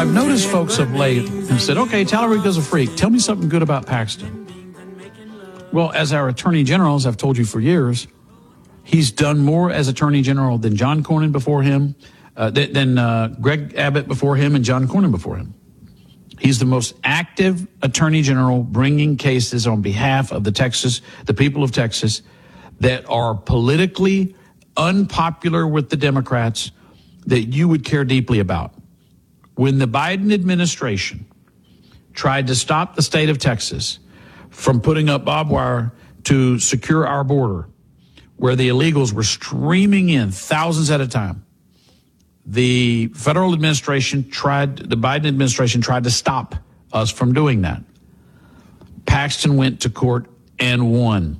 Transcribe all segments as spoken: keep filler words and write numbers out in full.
I've noticed folks of late have said, okay, Tallarico's a freak. Tell me something good about Paxton. Well, as our Attorney General, as I've told you for years, he's done more as Attorney General than John Cornyn before him, uh, th- than uh, Greg Abbott before him and John Cornyn before him. He's the most active Attorney General bringing cases on behalf of the Texas, the people of Texas, that are politically unpopular with the Democrats that you would care deeply about. When the Biden administration tried to stop the state of Texas from putting up barbed wire to secure our border, where the illegals were streaming in thousands at a time, the federal administration tried, the Biden administration tried to stop us from doing that. Paxton went to court and won.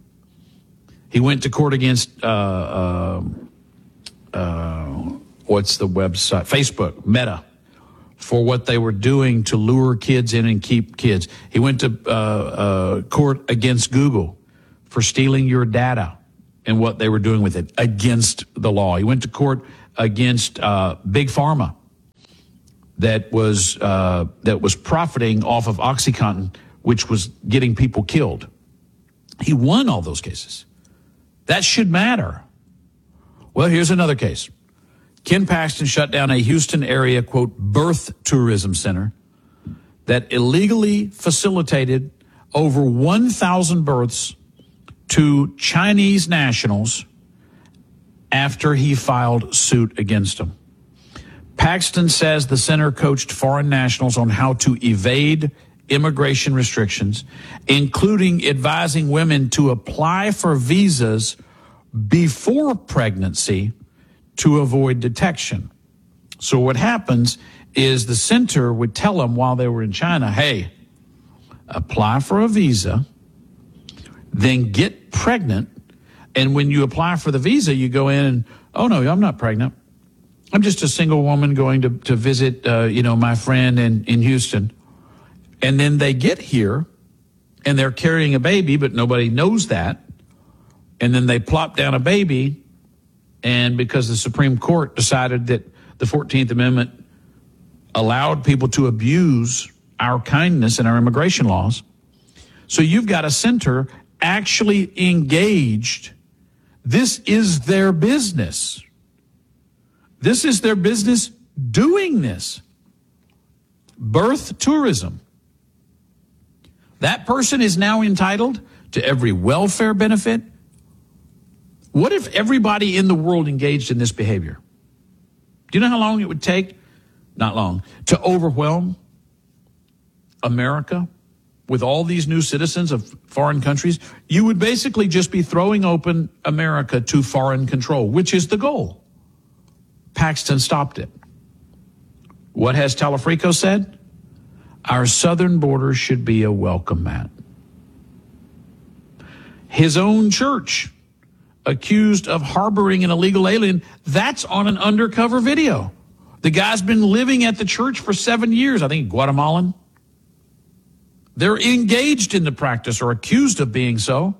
He went to court against, uh, uh, uh, what's the website? Facebook, Meta, for what they were doing to lure kids in and keep kids. He went to uh, uh, court against Google for stealing your data and what they were doing with it against the law. He went to court against uh, Big Pharma that was uh, that was profiting off of OxyContin, which was getting people killed. He won all those cases. That should matter. Well, here's another case. Ken Paxton shut down a Houston area, quote, birth tourism center that illegally facilitated over one thousand births to Chinese nationals after he filed suit against them. Paxton says the center coached foreign nationals on how to evade immigration restrictions, including advising women to apply for visas before pregnancy to avoid detection. So what happens is the center would tell them while they were in China, hey, apply for a visa, then get pregnant, and when you apply for the visa, you go in and, oh, no, I'm not pregnant. I'm just a single woman going to, to visit, uh, you know, my friend in, in Houston. And then they get here, and they're carrying a baby, but nobody knows that. And then they plop down a baby, and because the Supreme Court decided that the fourteenth Amendment allowed people to abuse our kindness and our immigration laws, so you've got a center actually engaged. This is their business. This is their business doing this. Birth tourism. That person is now entitled to every welfare benefit. What if everybody in the world engaged in this behavior? Do you know how long it would take? Not long. To overwhelm America with all these new citizens of foreign countries? You would basically just be throwing open America to foreign control, which is the goal. Paxton stopped it. What has Tallarico said? Our southern border should be a welcome mat. His own church accused of harboring an illegal alien, that's on an undercover video. The guy's been living at the church for seven years, I think Guatemalan. They're engaged in the practice or accused of being so.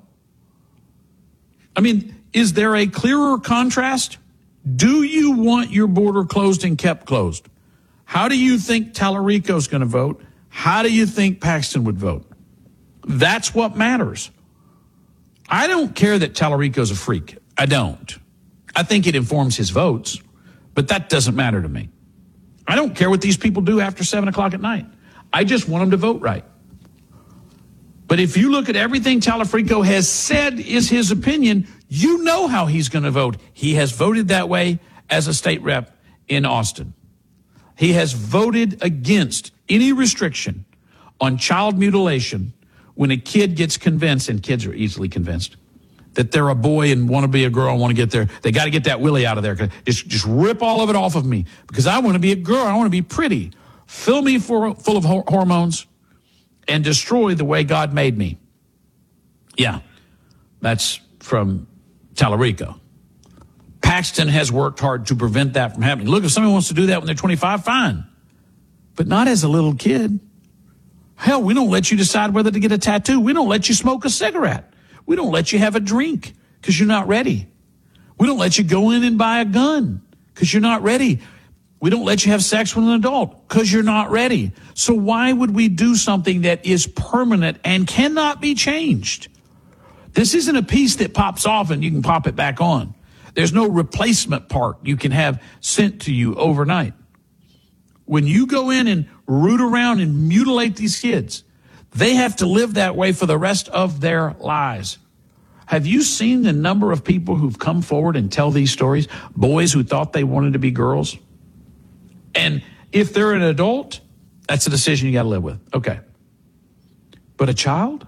I mean, is there a clearer contrast? Do you want your border closed and kept closed? How do you think Tallarico's going to vote? How do you think Paxton would vote? That's what matters. I don't care that Tallarico's a freak. I don't. I think it informs his votes, but that doesn't matter to me. I don't care what these people do after seven o'clock at night. I just want them to vote right. But if you look at everything Tallarico has said is his opinion, you know how he's going to vote. He has voted that way as a state rep in Austin. He has voted against any restriction on child mutilation when a kid gets convinced, and kids are easily convinced, that they're a boy and want to be a girl and want to get there. They got to get that willy out of there. Just, just rip all of it off of me because I want to be a girl. I want to be pretty. Fill me for, full of ho- hormones and destroy the way God made me. Yeah, that's from Tallarico. Paxton has worked hard to prevent that from happening. Look, if somebody wants to do that when they're twenty-five, fine. But not as a little kid. Hell, we don't let you decide whether to get a tattoo. We don't let you smoke a cigarette. We don't let you have a drink because you're not ready. We don't let you go in and buy a gun because you're not ready. We don't let you have sex with an adult because you're not ready. So why would we do something that is permanent and cannot be changed? This isn't a piece that pops off and you can pop it back on. There's no replacement part you can have sent to you overnight. When you go in and root around and mutilate these kids, they have to live that way for the rest of their lives. Have you seen the number of people who've come forward and tell these stories? Boys who thought they wanted to be girls? And if they're an adult, that's a decision you got to live with. Okay. But a child?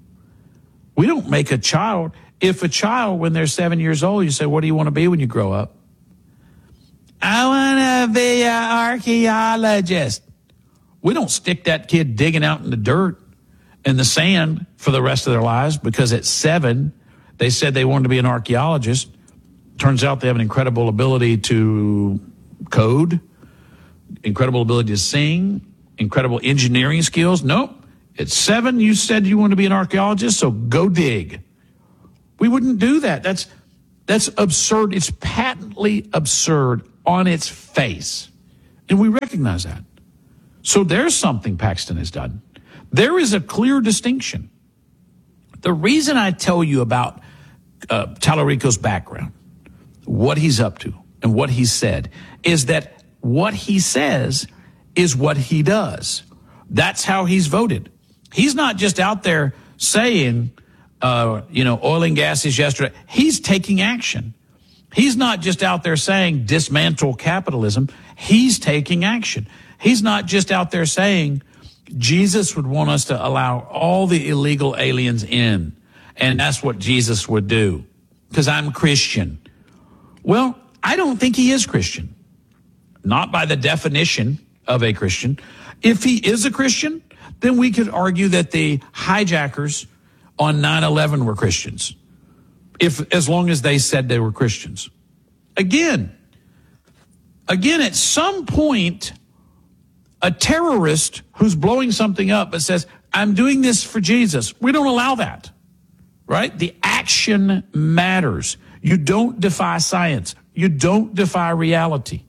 We don't make a child. If a child, when they're seven years old, you say, what do you want to be when you grow up? I want to be an archaeologist. We don't stick that kid digging out in the dirt and the sand for the rest of their lives because at seven, they said they wanted to be an archaeologist. Turns out they have an incredible ability to code, incredible ability to sing, incredible engineering skills. Nope. At seven, you said you want to be an archaeologist, so go dig. We wouldn't do that. That's that's absurd. It's patently absurd on its face. And we recognize that. So there's something Paxton has done. There is a clear distinction. The reason I tell you about uh, Tallarico's background, what he's up to, and what he said, is that what he says is what he does. That's how he's voted. He's not just out there saying, uh, you know, oil and gas is yesterday. He's taking action. He's not just out there saying dismantle capitalism. He's taking action. He's not just out there saying Jesus would want us to allow all the illegal aliens in, and that's what Jesus would do because I'm Christian. Well, I don't think he is Christian. Not by the definition of a Christian. If he is a Christian, then we could argue that the hijackers on nine eleven were Christians, if as long as they said they were Christians. Again, again, at some point, a terrorist who's blowing something up but says, I'm doing this for Jesus, we don't allow that, right? The action matters. You don't defy science. You don't defy reality.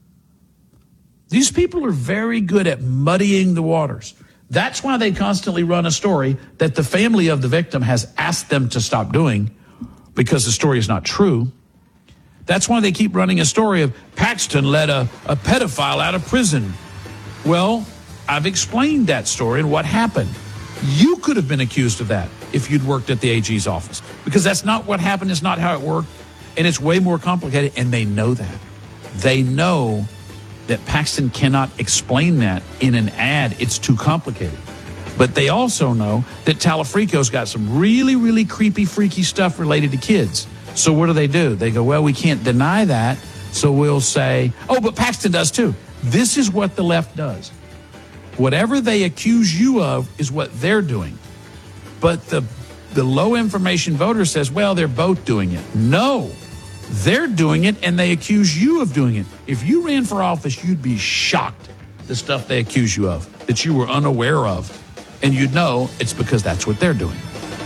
These people are very good at muddying the waters. That's why they constantly run a story that the family of the victim has asked them to stop doing because the story is not true. That's why they keep running a story of Paxton let a, a pedophile out of prison. Well, I've explained that story and what happened. You could have been accused of that if you'd worked at the A G's office because that's not what happened. It's not how it worked. And it's way more complicated. And they know that. They know that Paxton cannot explain that in an ad. It's too complicated. But they also know that Tallarico's got some really, really creepy, freaky stuff related to kids. So what do they do? They go, well, we can't deny that. So we'll say, oh, but Paxton does too. This is what the left does. Whatever they accuse you of is what they're doing. But the, the low information voter says, well, they're both doing it. No. They're doing it, and they accuse you of doing it. If you ran for office, you'd be shocked the stuff they accuse you of, that you were unaware of, and you'd know it's because that's what they're doing.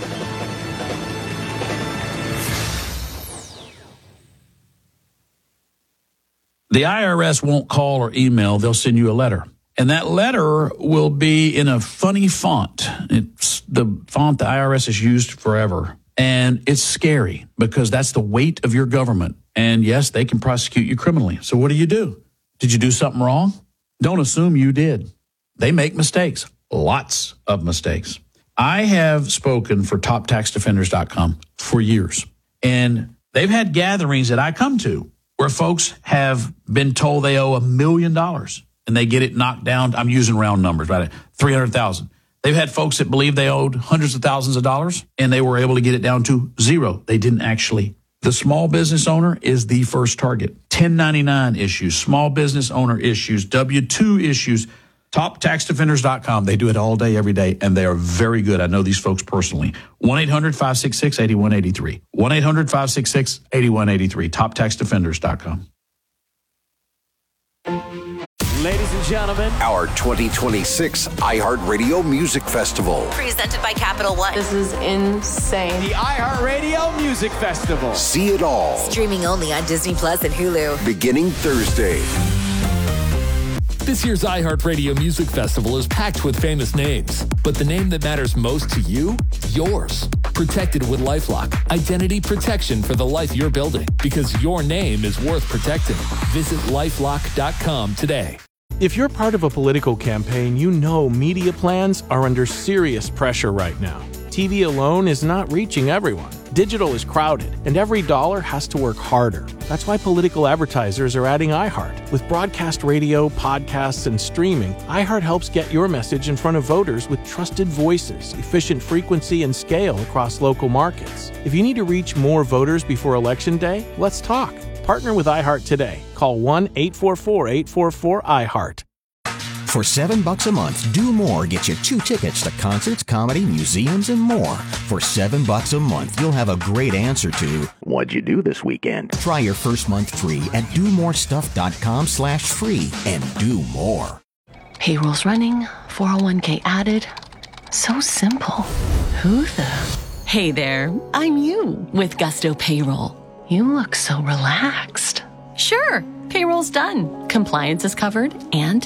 The I R S won't call or email. They'll send you a letter. And that letter will be in a funny font. It's the font the I R S has used forever. And it's scary because that's the weight of your government. And yes, they can prosecute you criminally. So what do you do? Did you do something wrong? Don't assume you did. They make mistakes, lots of mistakes. I have spoken for top tax defenders dot com for years. And they've had gatherings that I come to where folks have been told they owe a million dollars and they get it knocked down. I'm using round numbers, right? three hundred thousand. They've had folks that believe they owed hundreds of thousands of dollars, and they were able to get it down to zero. They didn't actually. The small business owner is the first target. ten ninety-nine issues, small business owner issues, W two issues, top tax defenders dot com. They do it all day, every day, and they are very good. I know these folks personally. one eight hundred five six six eight one eight three. one eight hundred five six six eight one eight three. top tax defenders dot com. Ladies and gentlemen, our twenty twenty-six iHeartRadio Music Festival. Presented by Capital One. This is insane. The iHeartRadio Music Festival. See it all. Streaming only on Disney Plus and Hulu. Beginning Thursday. This year's iHeartRadio Music Festival is packed with famous names, but the name that matters most to you? Yours. Protected with LifeLock. Identity protection for the life you're building, because your name is worth protecting. Visit lifelock dot com today. If you're part of a political campaign, you know media plans are under serious pressure right now. T V alone is not reaching everyone. Digital is crowded, and every dollar has to work harder. That's why political advertisers are adding iHeart. With broadcast radio, podcasts, and streaming, iHeart helps get your message in front of voters with trusted voices, efficient frequency, and scale across local markets. If you need to reach more voters before Election Day, let's talk. Partner with iHeart today. Call one eight four four, eight four four, iHeart. For seven bucks a month, Do More gets you two tickets to concerts, comedy, museums, and more. For seven bucks a month, you'll have a great answer to what'd you do this weekend? Try your first month free at do more stuff dot com slash free and do more. Payroll's running, four oh one k added. So simple. Who the? Hey there, I'm you with Gusto Payroll. You look so relaxed. Sure, payroll's done. Compliance is covered, and